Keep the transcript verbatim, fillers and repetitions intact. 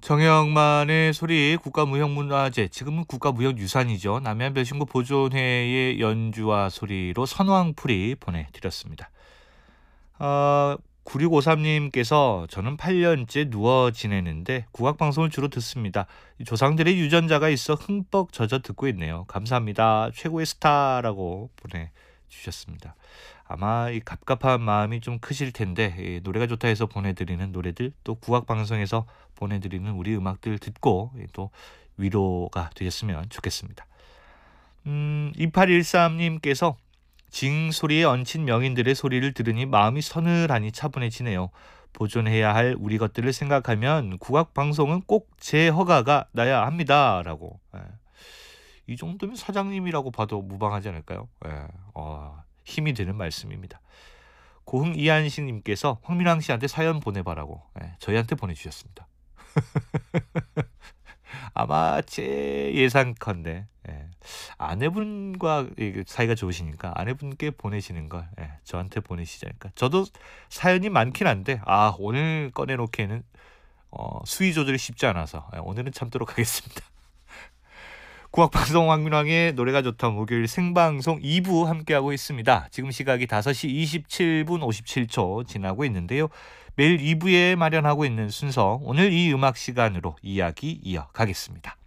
정영만의 소리 국가무형문화재, 지금은 국가무형유산이죠. 남해안 별신고 보존회의 연주와 소리로 선왕풀이 보내드렸습니다. 어, 구육오삼님께서 저는 팔 년째 누워 지내는데 국악방송을 주로 듣습니다. 조상들의 유전자가 있어 흠뻑 젖어 듣고 있네요. 감사합니다. 최고의 스타라고 보내주셨습니다. 아마 이 갑갑한 마음이 좀 크실 텐데, 이 노래가 좋다 해서 보내드리는 노래들, 또 국악방송에서 보내드리는 우리 음악들 듣고 또 위로가 되셨으면 좋겠습니다. 음, 이팔일삼님께서 징 소리에 얹힌 명인들의 소리를 들으니 마음이 서늘하니 차분해지네요. 보존해야 할 우리 것들을 생각하면 국악방송은 꼭 제 허가가 나야 합니다. 라고. 예. 이 정도면 사장님이라고 봐도 무방하지 않을까요? 예. 어, 힘이 되는 말씀입니다. 고흥 이한식님께서 황민왕 씨한테 사연 보내봐라고, 예, 저희한테 보내주셨습니다. 아마 제 예상컨대, 예, 아내분과 사이가 좋으시니까 아내분께 보내시는 걸, 예, 저한테 보내시지 않을까. 저도 사연이 많긴 한데 아 오늘 꺼내놓기에는 어, 수위 조절이 쉽지 않아서, 예, 오늘은 참도록 하겠습니다. 국악방송 황민왕의 노래가 좋다 목요일 생방송 이 부 함께하고 있습니다. 지금 시각이 다섯 시 이십칠 분 오십칠 초 지나고 있는데요. 매일 이 부에 마련하고 있는 순서, 오늘 이 음악 시간으로 이야기 이어가겠습니다.